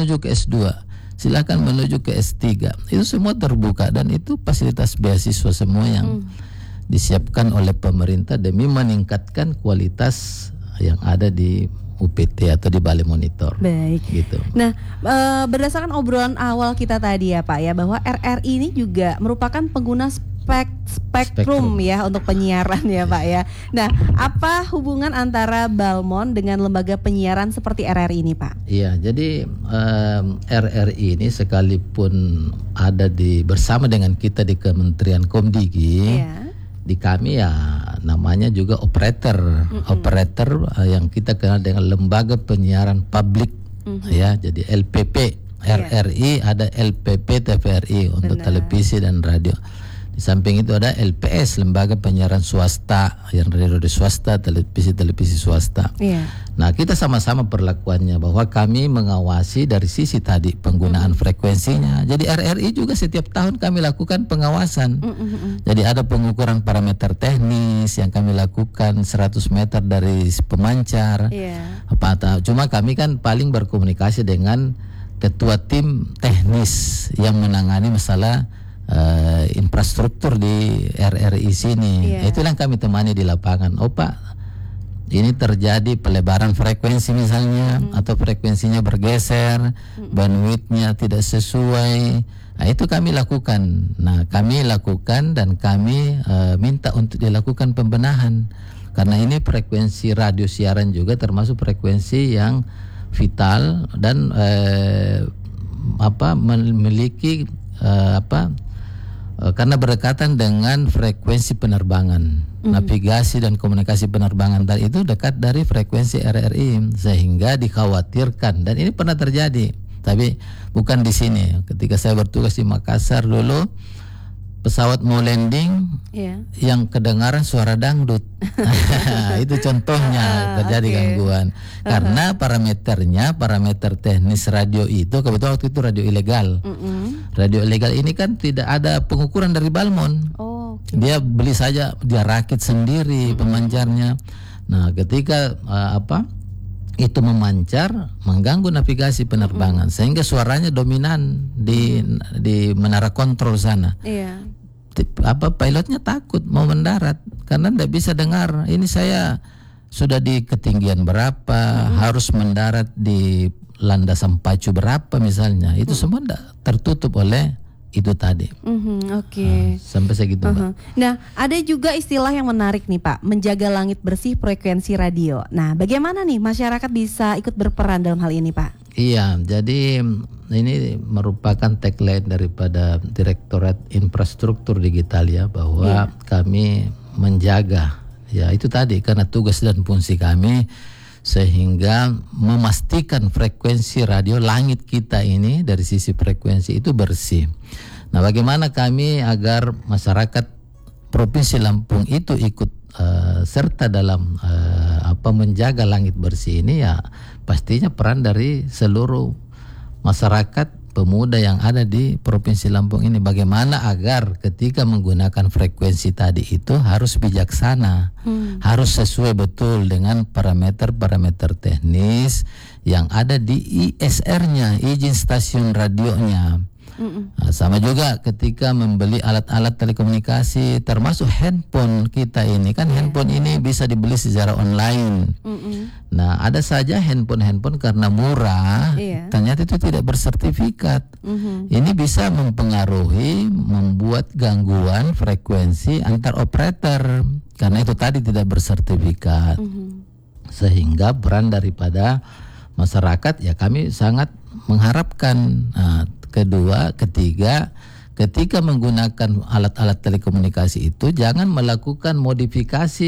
menuju ke S2, silakan menuju ke S3. Itu semua terbuka dan itu fasilitas beasiswa semua yang disiapkan oleh pemerintah demi meningkatkan kualitas yang ada di UPT atau di Balai Monitor. Baik. Gitu. Nah, berdasarkan obrolan awal kita tadi ya Pak ya, bahwa RRI ini juga merupakan pengguna spektrum ya untuk penyiaran ya Pak ya. Nah, apa hubungan antara Balmon dengan lembaga penyiaran seperti RRI ini Pak? Iya, jadi RRI ini sekalipun ada bersama dengan kita di Kementerian Komdigi, di kami ya namanya juga operator yang kita kenal dengan lembaga penyiaran publik ya, jadi LPP. RRI ada LPP TVRI untuk televisi dan radio. Di samping itu ada LPS, lembaga penyiaran swasta, yang radio swasta, televisi swasta. Nah, kita sama-sama perlakuannya bahwa kami mengawasi dari sisi tadi penggunaan frekuensinya. Jadi RRI juga setiap tahun kami lakukan pengawasan. Jadi ada pengukuran parameter teknis yang kami lakukan 100 meter dari pemancar. Cuma kami kan paling berkomunikasi dengan ketua tim teknis yang menangani masalah infrastruktur di RRI sini. Itulah yang kami temani di lapangan. Oh Pak, ini terjadi pelebaran frekuensi misalnya, atau frekuensinya bergeser, bandwidthnya tidak sesuai. Nah, itu kami lakukan. Nah, kami lakukan dan kami minta untuk dilakukan pembenahan, karena ini frekuensi radio siaran juga termasuk frekuensi yang vital dan memiliki karena berdekatan dengan frekuensi penerbangan, navigasi dan komunikasi penerbangan tadi itu dekat dari frekuensi RRI, sehingga dikhawatirkan, dan ini pernah terjadi, tapi bukan di sini. Ketika saya bertugas di Makassar dulu, pesawat mau landing, yang kedengaran suara dangdut. Itu contohnya terjadi gangguan. Karena parameter teknis radio itu kebetulan waktu itu radio ilegal. Radio ilegal ini kan tidak ada pengukuran dari Balmon. Dia beli saja, dia rakit sendiri pemancarnya. Nah, ketika itu memancar, mengganggu navigasi penerbangan, sehingga suaranya dominan di menara kontrol sana. Pilotnya takut mau mendarat karena tidak bisa dengar. Ini saya sudah di ketinggian berapa, harus mendarat di landasan pacu berapa misalnya. Itu semua tertutup oleh itu tadi. Sampai segitu Mbak. Nah, ada juga istilah yang menarik nih Pak, menjaga langit bersih frekuensi radio. Nah, bagaimana nih masyarakat bisa ikut berperan dalam hal ini Pak? Iya, jadi ini merupakan tagline daripada Direktorat Infrastruktur Digital ya, bahwa kami menjaga, ya itu tadi, karena tugas dan fungsi kami, sehingga memastikan frekuensi radio langit kita ini dari sisi frekuensi itu bersih. Nah, bagaimana kami agar masyarakat Provinsi Lampung itu ikut serta dalam menjaga langit bersih ini, ya pastinya peran dari seluruh masyarakat pemuda yang ada di Provinsi Lampung ini. Bagaimana agar ketika menggunakan frekuensi tadi itu harus bijaksana, harus sesuai betul dengan parameter-parameter teknis yang ada di ISR-nya, izin stasiun radionya. Nah, sama juga ketika membeli alat-alat telekomunikasi, termasuk handphone kita ini kan, handphone ini bisa dibeli secara online. Nah, ada saja handphone karena murah, ternyata itu tidak bersertifikat. Ini bisa mempengaruhi, membuat gangguan frekuensi antar operator karena itu tadi tidak bersertifikat. Sehingga peran daripada masyarakat, ya kami sangat mengharapkan. Kedua, ketiga, ketika menggunakan alat-alat telekomunikasi itu jangan melakukan modifikasi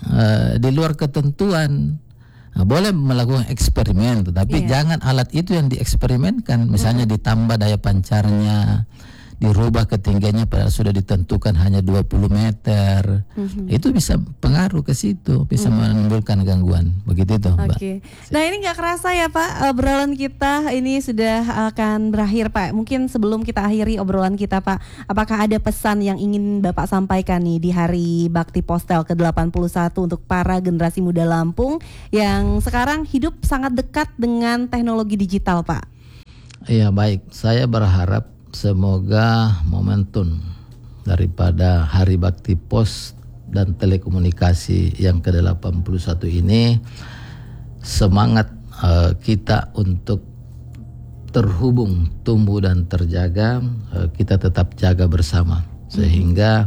di luar ketentuan. Nah, boleh melakukan eksperimen, tetapi jangan alat itu yang dieksperimenkan. Misalnya ditambah daya pancarnya, dirubah ketinggiannya padahal sudah ditentukan hanya 20 meter. Itu bisa pengaruh ke situ, bisa menimbulkan gangguan. Begitu itu, Mbak. Nah, ini nggak kerasa ya Pak, obrolan kita ini sudah akan berakhir Pak. Mungkin sebelum kita akhiri obrolan kita Pak, apakah ada pesan yang ingin Bapak sampaikan nih di Hari Bakti Postel ke-81 untuk para generasi muda Lampung yang sekarang hidup sangat dekat dengan teknologi digital Pak? Iya baik, saya berharap semoga momentum daripada Hari Bakti Pos dan Telekomunikasi yang ke-81 ini semangat kita untuk terhubung, tumbuh dan terjaga, kita tetap jaga bersama sehingga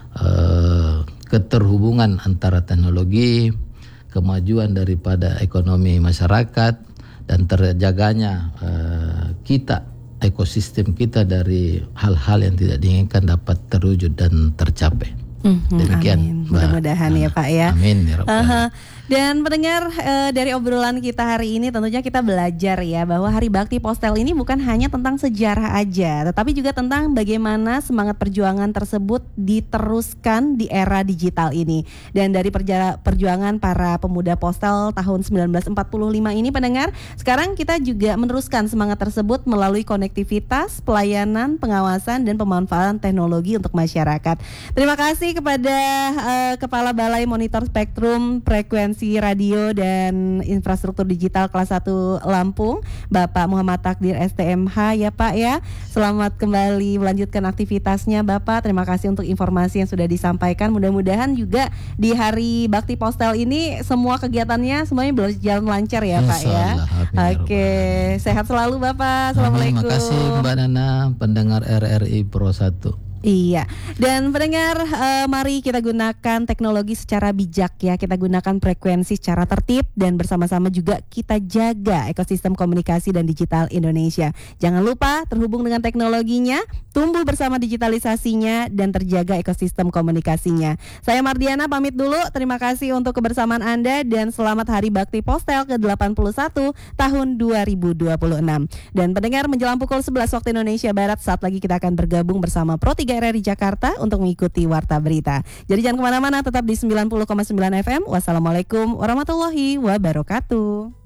keterhubungan antara teknologi, kemajuan daripada ekonomi masyarakat dan terjaganya kita, ekosistem kita dari hal-hal yang tidak diinginkan dapat terwujud dan tercapai. Demikian, mudah-mudahan ya Pak ya. Amin ya Rabbal Alamin. Dan pendengar, dari obrolan kita hari ini tentunya kita belajar ya bahwa Hari Bakti Postel ini bukan hanya tentang sejarah aja, tetapi juga tentang bagaimana semangat perjuangan tersebut diteruskan di era digital ini. Dan dari perjuangan para pemuda Postel tahun 1945 ini pendengar, sekarang kita juga meneruskan semangat tersebut melalui konektivitas, pelayanan, pengawasan dan pemanfaatan teknologi untuk masyarakat. Terima kasih kepada Kepala Balai Monitor Spektrum Frekuensi Radio dan Infrastruktur Digital kelas 1 Lampung, Bapak Muhammad Takdir STMH ya Pak ya. Selamat kembali melanjutkan aktivitasnya Bapak. Terima kasih untuk informasi yang sudah disampaikan. Mudah-mudahan juga di Hari Bakti Postel ini semua kegiatannya semuanya berjalan lancar ya Pak ya. Oke, sehat selalu Bapak. Assalamualaikum. Terima kasih Mbak Nana, pendengar RRI Pro 1. Iya, dan pendengar, mari kita gunakan teknologi secara bijak ya. Kita gunakan frekuensi secara tertib dan bersama-sama juga kita jaga ekosistem komunikasi dan digital Indonesia. Jangan lupa terhubung dengan teknologinya, tumbuh bersama digitalisasinya dan terjaga ekosistem komunikasinya. Saya Mardiana pamit dulu. Terima kasih untuk kebersamaan Anda dan selamat Hari Bakti Postel ke-81 tahun 2026. Dan pendengar, menjelang pukul 11 waktu Indonesia Barat, saat lagi kita akan bergabung bersama Pro 3 RRI Jakarta untuk mengikuti Warta Berita. Jadi jangan kemana-mana, tetap di 90,9 FM. Wassalamualaikum warahmatullahi wabarakatuh.